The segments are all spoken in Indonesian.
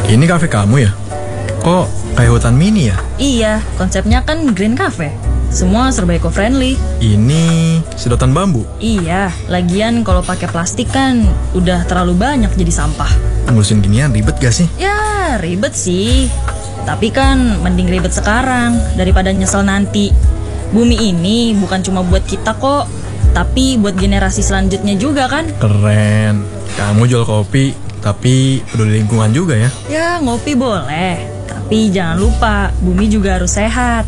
Ini kafe kamu ya? Kok kayak hutan mini ya? Iya, konsepnya kan green cafe. Semua serba eco-friendly. Ini sedotan bambu. Iya, lagian kalau pakai plastik kan udah terlalu banyak jadi sampah. Ngurusin ginian ribet gak sih? Ya, ribet sih. Tapi kan mending ribet sekarang daripada nyesel nanti. Bumi ini bukan cuma buat kita kok, tapi buat generasi selanjutnya juga kan. Keren. Kamu jual kopi, tapi peduli lingkungan juga ya? Ya, ngopi boleh. Tapi jangan lupa, bumi juga harus sehat.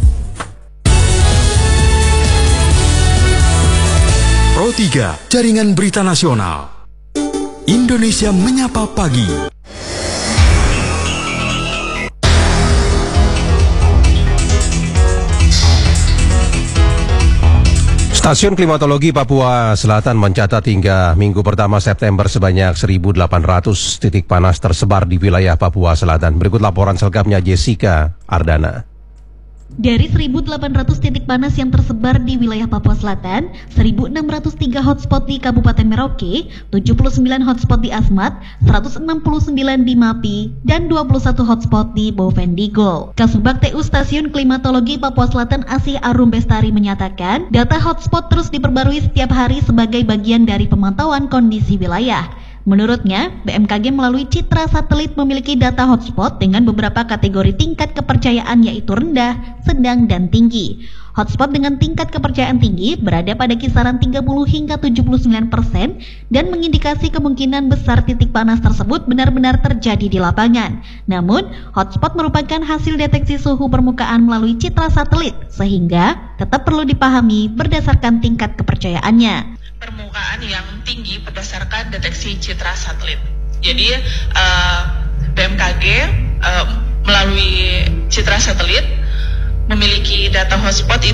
Pro 3, Jaringan Berita Nasional. Indonesia Menyapa Pagi. Stasiun Klimatologi Papua Selatan mencatat hingga minggu pertama September sebanyak 1.800 titik panas tersebar di wilayah Papua Selatan. Berikut laporan selengkapnya Jessica Ardana. Dari 1.800 titik panas yang tersebar di wilayah Papua Selatan, 1.603 hotspot di Kabupaten Merauke, 79 hotspot di Asmat, 169 di Mapi, dan 21 hotspot di Bovendigul. Kasubag TU Stasiun Klimatologi Papua Selatan Asih Arum Bestari menyatakan, data hotspot terus diperbarui setiap hari sebagai bagian dari pemantauan kondisi wilayah. Menurutnya, BMKG melalui citra satelit memiliki data hotspot dengan beberapa kategori tingkat kepercayaan yaitu rendah, sedang, dan tinggi. Hotspot dengan tingkat kepercayaan tinggi berada pada kisaran 30 hingga 79% dan mengindikasi kemungkinan besar titik panas tersebut benar-benar terjadi di lapangan. Namun, hotspot merupakan hasil deteksi suhu permukaan melalui citra satelit, sehingga tetap perlu dipahami berdasarkan tingkat kepercayaannya. Permukaan yang tinggi berdasarkan deteksi citra satelit. Jadi BMKG melalui citra satelit memiliki data hotspot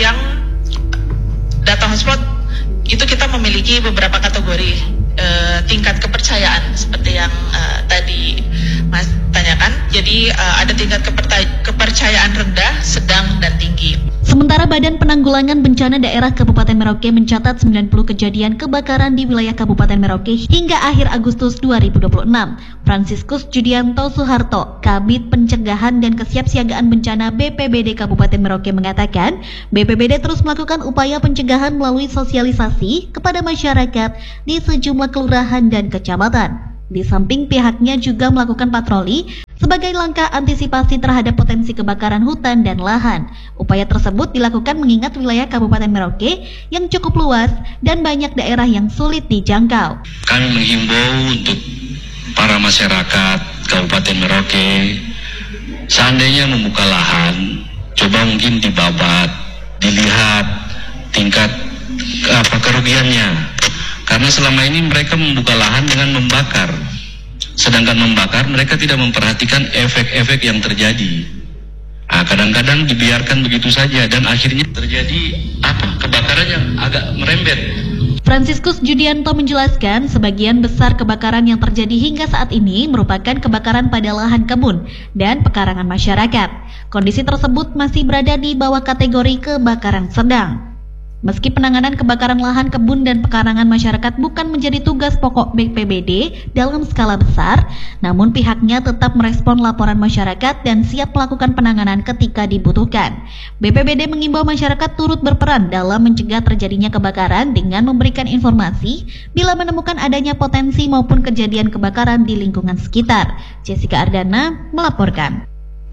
itu kita memiliki beberapa kategori tingkat kepercayaan seperti yang tadi Mas tanyakan. Jadi ada tingkat kepercayaan rendah, sedang, dan tinggi. Sementara Badan Penanggulangan Bencana Daerah Kabupaten Merauke mencatat 90 kejadian kebakaran di wilayah Kabupaten Merauke hingga akhir Agustus 2026. Fransiskus Judianto Suharto, Kabid Pencegahan dan Kesiapsiagaan Bencana BPBD Kabupaten Merauke mengatakan, BPBD terus melakukan upaya pencegahan melalui sosialisasi kepada masyarakat di sejumlah kelurahan dan kecamatan. Di samping pihaknya juga melakukan patroli sebagai langkah antisipasi terhadap potensi kebakaran hutan dan lahan. Upaya tersebut dilakukan mengingat wilayah Kabupaten Merauke yang cukup luas dan banyak daerah yang sulit dijangkau. Kami menghimbau untuk para masyarakat Kabupaten Merauke, seandainya membuka lahan, coba mungkin dibabat, dilihat tingkat kerugiannya. Karena selama ini mereka membuka lahan dengan membakar. Sedangkan membakar mereka tidak memperhatikan efek-efek yang terjadi. Kadang-kadang dibiarkan begitu saja dan akhirnya terjadi kebakaran yang agak merembet. Fransiskus Judianto menjelaskan sebagian besar kebakaran yang terjadi hingga saat ini merupakan kebakaran pada lahan kebun dan pekarangan masyarakat. Kondisi tersebut masih berada di bawah kategori kebakaran sedang. Meski penanganan kebakaran lahan kebun dan pekarangan masyarakat bukan menjadi tugas pokok BPBD dalam skala besar, namun pihaknya tetap merespon laporan masyarakat dan siap melakukan penanganan ketika dibutuhkan. BPBD mengimbau masyarakat turut berperan dalam mencegah terjadinya kebakaran dengan memberikan informasi bila menemukan adanya potensi maupun kejadian kebakaran di lingkungan sekitar. Jessica Ardana melaporkan.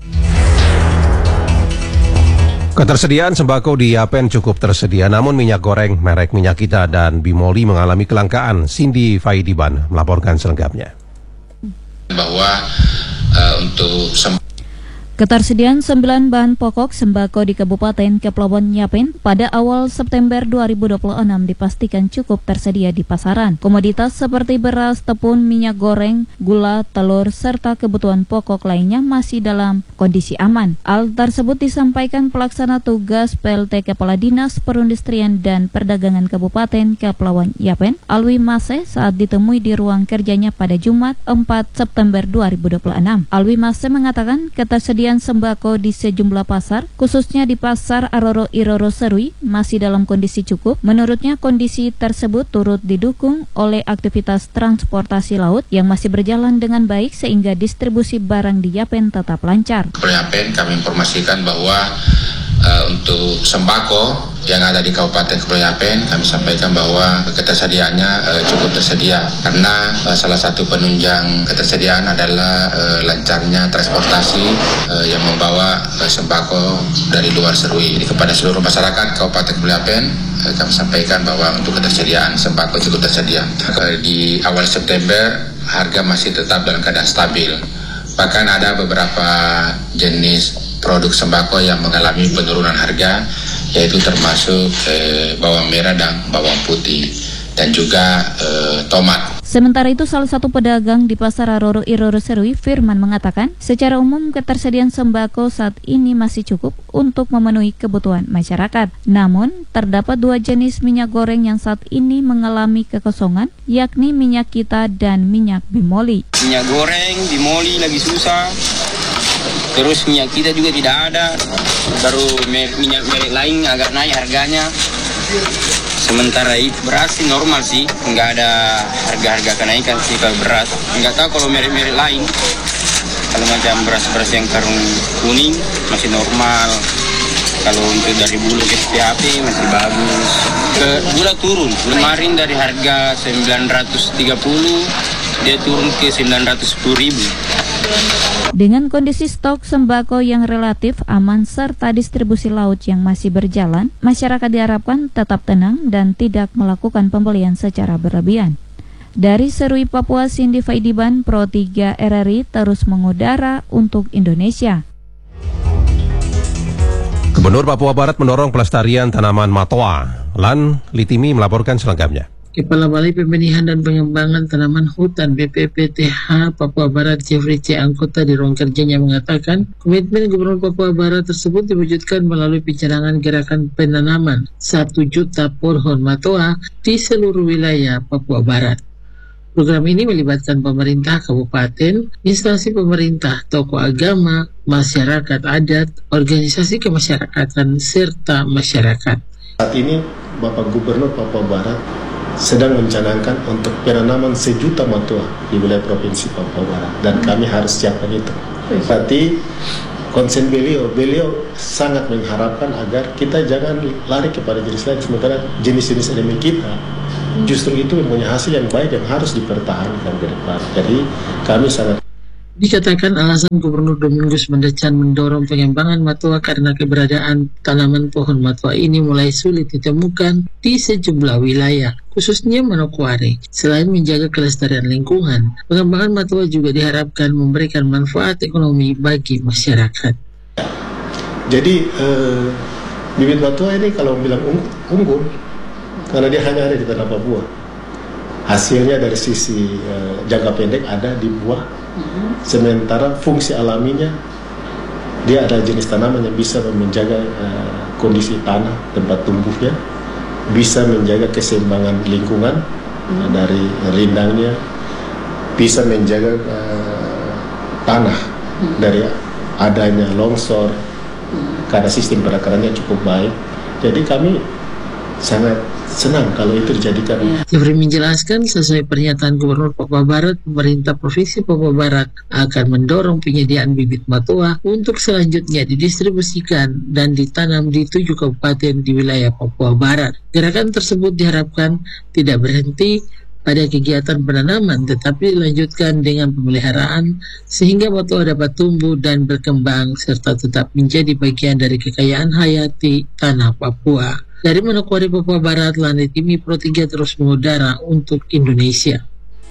Ketersediaan sembako di Yapen cukup tersedia, namun minyak goreng merek Minyak Kita dan Bimoli mengalami kelangkaan. Cindy Faidiban melaporkan selengkapnya. Bahwa untuk Ketersediaan 9 bahan pokok sembako di Kabupaten Kepulauan Yapen pada awal September 2026 dipastikan cukup tersedia di pasaran. Komoditas seperti beras, tepung, minyak goreng, gula, telur, serta kebutuhan pokok lainnya masih dalam kondisi aman. Hal tersebut disampaikan pelaksana tugas PLT Kepala Dinas Perindustrian dan Perdagangan Kabupaten Kepulauan Yapen, Alwi Mase, saat ditemui di ruang kerjanya pada Jumat 4 September 2026. Alwi Mase mengatakan ketersediaan ketersediaan sembako di sejumlah pasar, khususnya di Pasar Aroro Iroro Serui, masih dalam kondisi cukup. Menurutnya, kondisi tersebut turut didukung oleh aktivitas transportasi laut yang masih berjalan dengan baik sehingga distribusi barang di Yapen tetap lancar. Yapen kami informasikan bahwa untuk sembako yang ada di Kabupaten Kepulauan Yapen, kami sampaikan bahwa ketersediaannya cukup tersedia karena salah satu penunjang ketersediaan adalah lancarnya transportasi yang membawa sembako dari luar Serui. Jadi kepada seluruh masyarakat Kabupaten Kepulauan Yapen, kami sampaikan bahwa untuk ketersediaan sembako cukup tersedia. Di awal September harga masih tetap dalam keadaan stabil. Bahkan ada beberapa jenis produk sembako yang mengalami penurunan harga, yaitu termasuk bawang merah dan bawang putih, dan juga tomat. Sementara itu, salah satu pedagang di Pasar Aroro Iroro Serui, Firman, mengatakan secara umum ketersediaan sembako saat ini masih cukup untuk memenuhi kebutuhan masyarakat. Namun, terdapat 2 jenis minyak goreng yang saat ini mengalami kekosongan, yakni minyak kita dan minyak bimoli. Minyak goreng, bimoli lagi susah. Terus minyak kita juga tidak ada, baru minyak merek lain agak naik harganya. Sementara itu beras sih normal sih, nggak ada harga-harga kenaikan sih kalau beras. Nggak tahu kalau merek-merek lain. Kalau macam beras-beras yang karung kuning masih normal. Kalau untuk dari bulu ke SPHP masih bagus. Gula turun, kemarin dari harga 930 dia turun ke 910.000. Dengan kondisi stok sembako yang relatif aman serta distribusi laut yang masih berjalan, masyarakat diharapkan tetap tenang dan tidak melakukan pembelian secara berlebihan. Dari Serui, Papua, Cindy Faidiban, Pro 3 RRI terus mengudara untuk Indonesia. Gubernur Papua Barat mendorong pelestarian tanaman matoa. Lan Litimi melaporkan selengkapnya. Kepala Balai Pembenihan dan Pengembangan Tanaman Hutan BPPTH Papua Barat Jeffrey C. Angkota di ruang kerjanya mengatakan komitmen Gubernur Papua Barat tersebut diwujudkan melalui pencanangan gerakan penanaman 1 juta pohon matoa di seluruh wilayah Papua Barat. Program ini melibatkan pemerintah kabupaten, instansi pemerintah, tokoh agama, masyarakat adat, organisasi kemasyarakatan, serta masyarakat. Saat ini Bapak Gubernur Papua Barat sedang mencanangkan untuk penanaman 1 juta matoa di wilayah Provinsi Papua Barat, dan kami harus siapkan itu. Berarti konsen beliau sangat mengharapkan agar kita jangan lari kepada jenis lain, sementara jenis-jenis endemik kita justru itu mempunyai hasil yang baik yang harus dipertahankan ke depan. Jadi kami sangat. Dikatakan alasan Gubernur Domingus Mendecan mendorong pengembangan matoa karena keberadaan tanaman pohon matoa ini mulai sulit ditemukan di sejumlah wilayah, khususnya Manokwari. Selain menjaga kelestarian lingkungan, pengembangan matoa juga diharapkan memberikan manfaat ekonomi bagi masyarakat. Jadi bibit matoa ini kalau bilang unggul, karena dia hanya ada di tanah Papua. Hasilnya dari sisi jangka pendek ada di buah. Sementara fungsi alaminya dia adalah jenis tanaman yang bisa menjaga kondisi tanah tempat tumbuhnya, bisa menjaga keseimbangan lingkungan dari rindangnya, bisa menjaga tanah dari adanya longsor karena sistem perakarannya cukup baik. Jadi kami sangat senang kalau itu dijadikan. Jeffrey menjelaskan sesuai pernyataan Gubernur Papua Barat, pemerintah Provinsi Papua Barat akan mendorong penyediaan bibit matoa untuk selanjutnya didistribusikan dan ditanam di 7 kabupaten di wilayah Papua Barat. Gerakan tersebut diharapkan tidak berhenti pada kegiatan penanaman, tetapi dilanjutkan dengan pemeliharaan sehingga matoa dapat tumbuh dan berkembang serta tetap menjadi bagian dari kekayaan hayati tanah Papua. Dari Manokwari, Papua Barat, Lan Litimi, Pro 3 terus mengudara untuk Indonesia.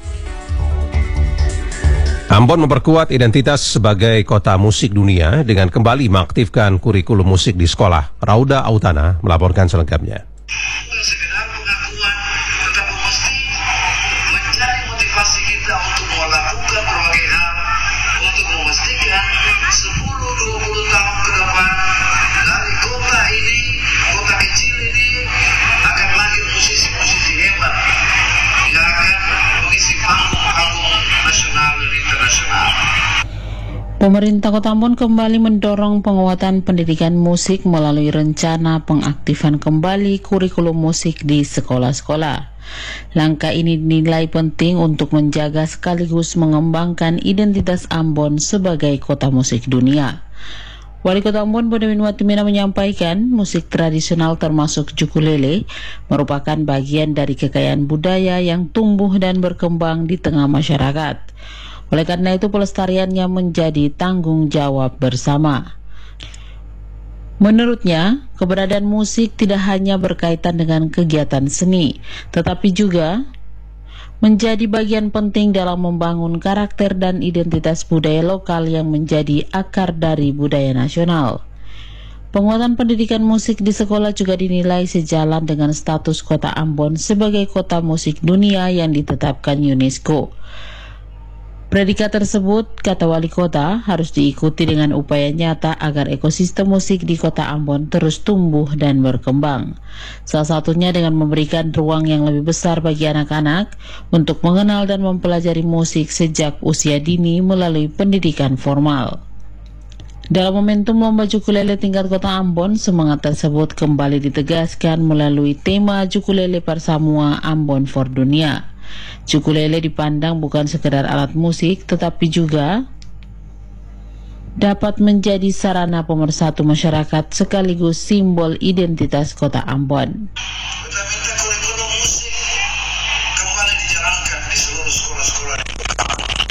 Ambon memperkuat identitas sebagai kota musik dunia dengan kembali mengaktifkan kurikulum musik di sekolah. Rauda Autana melaporkan selengkapnya. Sekedar pengakuan, tetapi mesti mencari motivasi kita untuk melakukan berbagai hal untuk memastikan 10-20 tahun ke depan dari kota ini, kota kecil ini akan lahir musisi-musisi hebat yang akan mengisi panggung-panggung nasional dan internasional. Pemerintah Kota Ambon kembali mendorong penguatan pendidikan musik melalui rencana pengaktifan kembali kurikulum musik di sekolah-sekolah. Langkah ini dinilai penting untuk menjaga sekaligus mengembangkan identitas Ambon sebagai kota musik dunia. Wali Kota Ambon Bodewin Watimena menyampaikan musik tradisional termasuk ukulele merupakan bagian dari kekayaan budaya yang tumbuh dan berkembang di tengah masyarakat. Oleh karena itu pelestariannya menjadi tanggung jawab bersama. Menurutnya, keberadaan musik tidak hanya berkaitan dengan kegiatan seni, tetapi juga menjadi bagian penting dalam membangun karakter dan identitas budaya lokal yang menjadi akar dari budaya nasional. Penguatan pendidikan musik di sekolah juga dinilai sejalan dengan status Kota Ambon sebagai kota musik dunia yang ditetapkan UNESCO. Predikat tersebut, kata wali kota, harus diikuti dengan upaya nyata agar ekosistem musik di Kota Ambon terus tumbuh dan berkembang. Salah satunya dengan memberikan ruang yang lebih besar bagi anak-anak untuk mengenal dan mempelajari musik sejak usia dini melalui pendidikan formal. Dalam momentum lomba ukulele tingkat Kota Ambon, semangat tersebut kembali ditegaskan melalui tema Ukulele Parsamua Ambon for Dunia. Ukulele dipandang bukan sekedar alat musik, tetapi juga dapat menjadi sarana pemersatu masyarakat sekaligus simbol identitas Kota Ambon.